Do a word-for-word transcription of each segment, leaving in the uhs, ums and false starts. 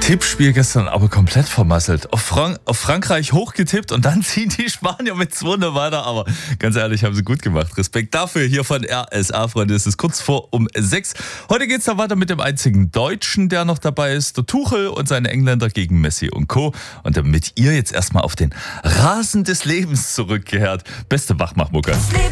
Tippspiel gestern aber komplett vermasselt. Auf, Frank- auf Frankreich hochgetippt und dann ziehen die Spanier mit zwei null weiter. Aber ganz ehrlich, haben sie gut gemacht. Respekt dafür hier von R S A, Freunde. Es ist kurz vor um sechs. Heute geht es dann weiter mit dem einzigen Deutschen, der noch dabei ist. Der Tuchel und seine Engländer gegen Messi und Co. Und damit ihr jetzt erstmal auf den Rasen des Lebens zurückkehrt. Beste Wachmachmucke.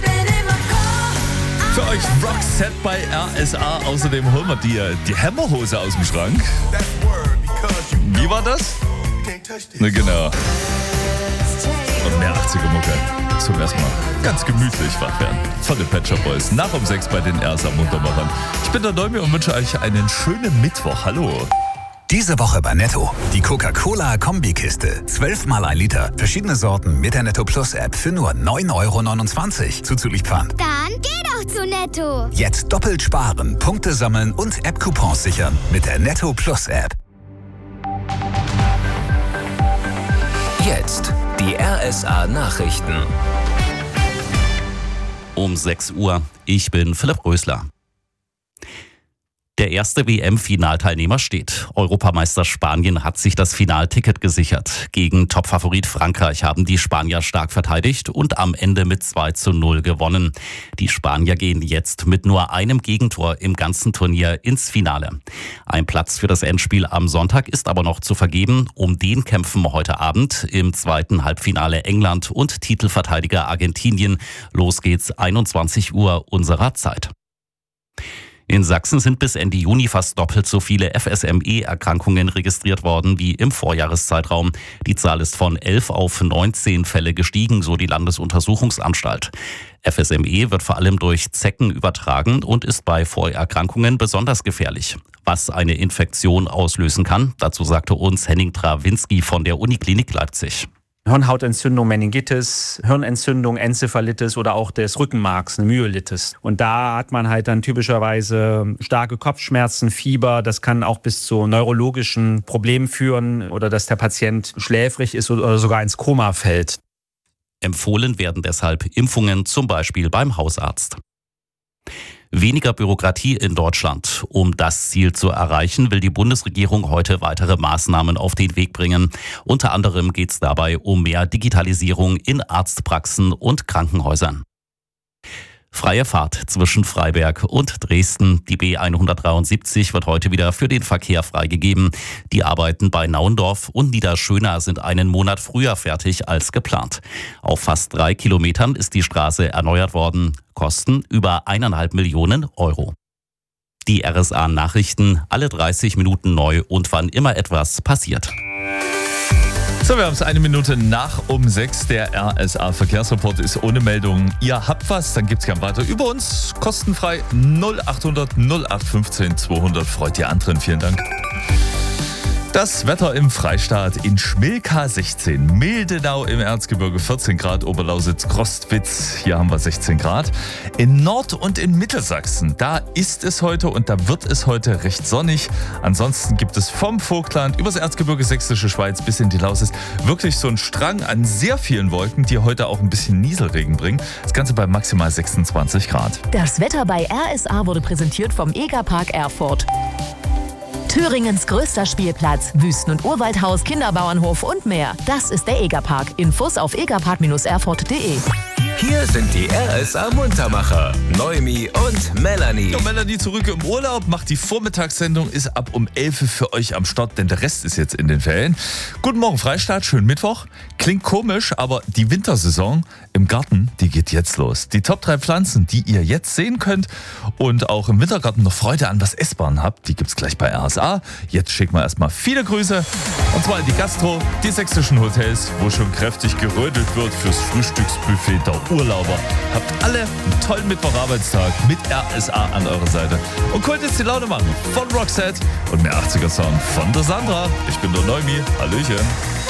Für euch Roxette bei R S A. Außerdem holen wir die, die Hammerhose aus dem Schrank. Wie war das? Ne, genau. Und mehr achtziger-Mucke. Zum ersten Mal ganz gemütlich wach werden. Von den Pet Shop Boys. Nach um sechs bei den R S A Muntermachern. Ich bin der Neumi und wünsche euch einen schönen Mittwoch. Hallo. Diese Woche bei Netto. Die Coca-Cola-Kombikiste. zwölf mal ein Liter. Verschiedene Sorten mit der Netto Plus App für nur neun Euro neunundzwanzig. Zuzüglich Pfand. Dann geh doch zu Netto. Jetzt doppelt sparen, Punkte sammeln und App-Coupons sichern mit der Netto Plus App. Jetzt die R S A Nachrichten. Um sechs Uhr. Ich bin Philipp Rösler. Der erste W M-Finalteilnehmer steht. Europameister Spanien hat sich das Finalticket gesichert. Gegen Topfavorit Frankreich haben die Spanier stark verteidigt und am Ende mit zwei zu null gewonnen. Die Spanier gehen jetzt mit nur einem Gegentor im ganzen Turnier ins Finale. Ein Platz für das Endspiel am Sonntag ist aber noch zu vergeben. Um den kämpfen heute Abend im zweiten Halbfinale England und Titelverteidiger Argentinien. Los geht's einundzwanzig Uhr unserer Zeit. In Sachsen sind bis Ende Juni fast doppelt so viele F S M E-Erkrankungen registriert worden wie im Vorjahreszeitraum. Die Zahl ist von elf auf neunzehn Fälle gestiegen, so die Landesuntersuchungsanstalt. F S M E wird vor allem durch Zecken übertragen und ist bei Vorerkrankungen besonders gefährlich. Was eine Infektion auslösen kann, dazu sagte uns Henning Trawinski von der Uniklinik Leipzig. Hirnhautentzündung, Meningitis, Hirnentzündung, Enzephalitis oder auch des Rückenmarks, eine Myelitis. Und da hat man halt dann typischerweise starke Kopfschmerzen, Fieber. Das kann auch bis zu neurologischen Problemen führen oder dass der Patient schläfrig ist oder sogar ins Koma fällt. Empfohlen werden deshalb Impfungen, zum Beispiel beim Hausarzt. Weniger Bürokratie in Deutschland. Um das Ziel zu erreichen, will die Bundesregierung heute weitere Maßnahmen auf den Weg bringen. Unter anderem geht es dabei um mehr Digitalisierung in Arztpraxen und Krankenhäusern. Freie Fahrt zwischen Freiberg und Dresden. Die B hundertdreiundsiebzig wird heute wieder für den Verkehr freigegeben. Die Arbeiten bei Nauendorf und Niederschöna sind einen Monat früher fertig als geplant. Auf fast drei Kilometern ist die Straße erneuert worden. Kosten über eineinhalb Millionen Euro. Die R S A Nachrichten, alle dreißig Minuten neu und wann immer etwas passiert. So, wir haben es eine Minute nach um sechs. Der R S A Verkehrsreport ist ohne Meldung. Ihr habt was, dann gibt's gern weiter über uns. Kostenfrei null achthundert null acht fünfzehn zweihundert. Freut die anderen. Vielen Dank. Das Wetter im Freistaat in Schmilka sechzehn, Mildenau im Erzgebirge vierzehn Grad, Oberlausitz, Grostwitz, hier haben wir sechzehn Grad. In Nord- und in Mittelsachsen, da ist es heute und da wird es heute recht sonnig. Ansonsten gibt es vom Vogtland übers Erzgebirge Sächsische Schweiz bis in die Lausitz wirklich so einen Strang an sehr vielen Wolken, die heute auch ein bisschen Nieselregen bringen. Das Ganze bei maximal sechsundzwanzig Grad. Das Wetter bei R S A wurde präsentiert vom Egerpark Erfurt. Thüringens größter Spielplatz, Wüsten- und Urwaldhaus, Kinderbauernhof und mehr. Das ist der Egerpark. Infos auf egerpark erfurt punkt de. Hier sind die R S A Muntermacher, Neumi und Melanie. Ja, Melanie zurück im Urlaub, macht die Vormittagssendung, ist ab um elf für euch am Start, denn der Rest ist jetzt in den Ferien. Guten Morgen Freistaat, schönen Mittwoch. Klingt komisch, aber die Wintersaison im Garten, die geht jetzt los. Die Top drei Pflanzen, die ihr jetzt sehen könnt und auch im Wintergarten noch Freude an was Essbaren habt, die gibt's gleich bei R S A. Jetzt schicken wir erstmal viele Grüße und zwar in die Gastro, die sächsischen Hotels, wo schon kräftig gerödelt wird fürs Frühstücksbuffet der Urlauber. Habt alle einen tollen Mittwocharbeitstag mit R S A an eurer Seite. Und könnt jetzt die Laune machen von Roxette und mehr achtziger Sound von der Sandra. Ich bin der Neumi. Hallöchen.